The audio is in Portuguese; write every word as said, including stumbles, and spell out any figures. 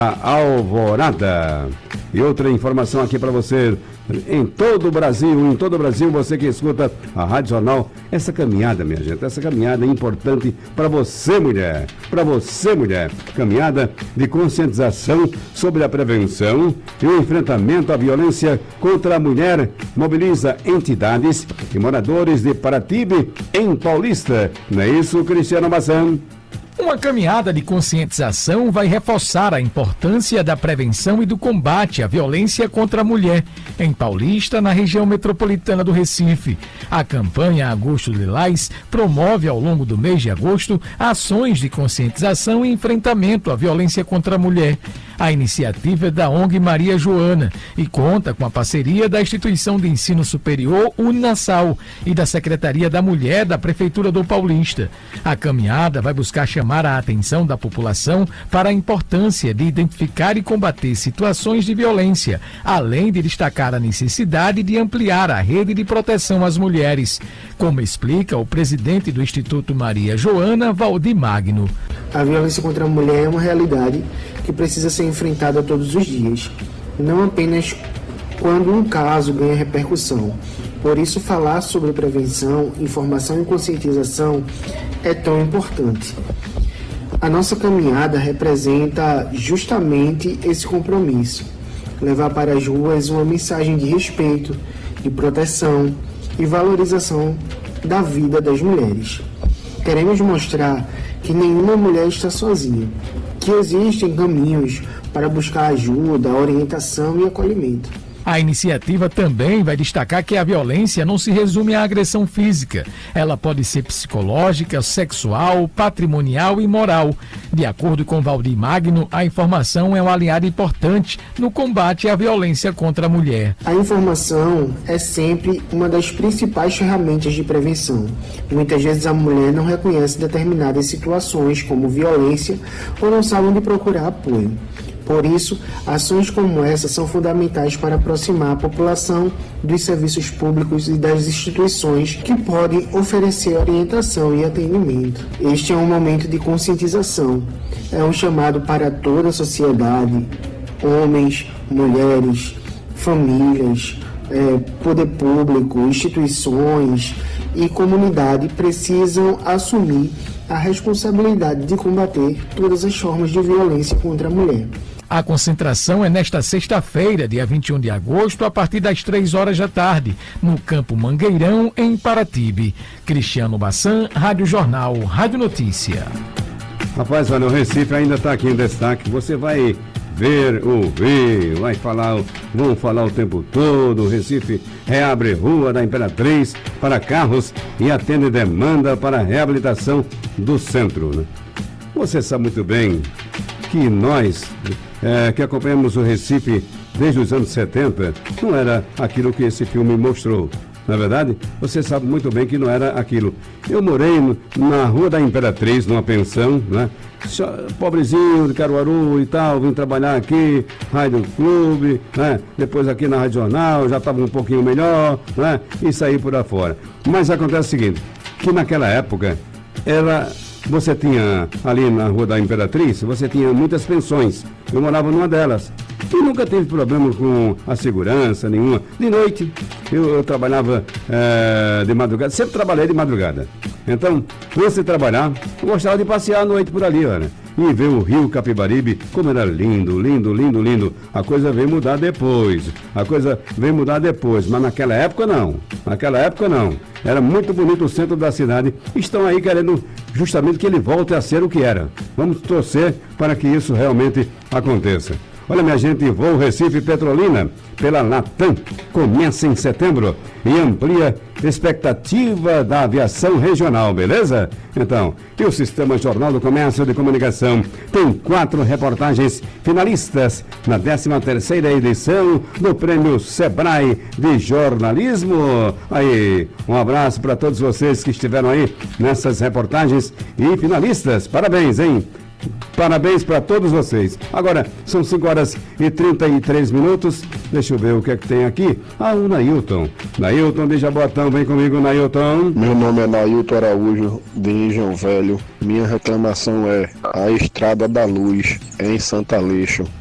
Alvorada. E outra informação aqui para você, em todo o Brasil, em todo o Brasil, você que escuta a Rádio Jornal, essa caminhada, minha gente, essa caminhada é importante para você, mulher, para você, mulher, caminhada de conscientização sobre a prevenção e o enfrentamento à violência contra a mulher, mobiliza entidades e moradores de Paratibe, em Paulista. Não é isso, Cristiano Bassan? Uma caminhada de conscientização vai reforçar a importância da prevenção e do combate à violência contra a mulher em Paulista, na região metropolitana do Recife. A campanha Agosto Lilás promove ao longo do mês de agosto ações de conscientização e enfrentamento à violência contra a mulher. A iniciativa é da O N G Maria Joana e conta com a parceria da Instituição de Ensino Superior Uninasal e da Secretaria da Mulher da Prefeitura do Paulista. A caminhada vai buscar chamar a atenção da população para a importância de identificar e combater situações de violência, além de destacar a necessidade de ampliar a rede de proteção às mulheres, como explica o presidente do Instituto Maria Joana, Valdir Magno. A violência contra a mulher é uma realidade que precisa ser enfrentada todos os dias, não apenas quando um caso ganha repercussão. Por isso, falar sobre prevenção, informação e conscientização é tão importante. A nossa caminhada representa justamente esse compromisso, levar para as ruas uma mensagem de respeito, de proteção e valorização da vida das mulheres. Queremos mostrar que nenhuma mulher está sozinha, que existem caminhos para buscar ajuda, orientação e acolhimento. A iniciativa também vai destacar que a violência não se resume à agressão física. Ela pode ser psicológica, sexual, patrimonial e moral. De acordo com Valdir Magno, a informação é um aliado importante no combate à violência contra a mulher. A informação é sempre uma das principais ferramentas de prevenção. Muitas vezes a mulher não reconhece determinadas situações como violência ou não sabe onde procurar apoio. Por isso, ações como essa são fundamentais para aproximar a população dos serviços públicos e das instituições que podem oferecer orientação e atendimento. Este é um momento de conscientização. É um chamado para toda a sociedade, homens, mulheres, famílias, é, poder público, instituições e comunidade precisam assumir a responsabilidade de combater todas as formas de violência contra a mulher. A concentração é nesta sexta-feira, dia vinte e um de agosto, a partir das três horas da tarde, no Campo Mangueirão, em Paratibe. Cristiano Bassan, Rádio Jornal, Rádio Notícia. Rapaz, olha, o Recife ainda está aqui em destaque. Você vai ver, ouvir, vai falar, vão falar o tempo todo. O Recife reabre Rua da Imperatriz para carros e atende demanda para a reabilitação do centro, né? Você sabe muito bem que nós, é, que acompanhamos o Recife desde os anos setenta, não era aquilo que esse filme mostrou. Na verdade, você sabe muito bem que não era aquilo. Eu morei no, na Rua da Imperatriz, numa pensão, né? Pobrezinho de Caruaru e tal, vim trabalhar aqui, Rádio Clube, né? Depois aqui na Rádio Jornal, já estava um pouquinho melhor, né? E saí por afora. Mas acontece o seguinte, que naquela época era... Você tinha, ali na Rua da Imperatriz, você tinha muitas pensões. Eu morava numa delas. E nunca teve problema com a segurança nenhuma. De noite, eu, eu trabalhava é, de madrugada. Sempre trabalhei de madrugada. Então, antes de trabalhar, eu gostava de passear à noite por ali, olha. E ver o rio Capibaribe, como era lindo, lindo, lindo, lindo. A coisa veio mudar depois. A coisa veio mudar depois. Mas naquela época, não. Naquela época, não. Era muito bonito o centro da cidade. Estão aí querendo justamente que ele volte a ser o que era. Vamos torcer para que isso realmente aconteça. Olha, minha gente, voo Recife Petrolina pela Latam começa em setembro e amplia expectativa da aviação regional, beleza? Então, e o Sistema Jornal do Comércio de Comunicação tem quatro reportagens finalistas na décima terceira edição do Prêmio Sebrae de Jornalismo. Aí, um abraço para todos vocês que estiveram aí nessas reportagens e finalistas. Parabéns, hein? Parabéns para todos vocês. Agora, são cinco horas e trinta e três minutos. Deixa eu ver o que é que tem aqui. Ah, o Nailton. Nailton de Jaboatão, vem comigo, Nailton. Meu nome é Nailton Araújo, de Engenho Velho. Minha reclamação é a Estrada da Luz, em Santa Aleixo.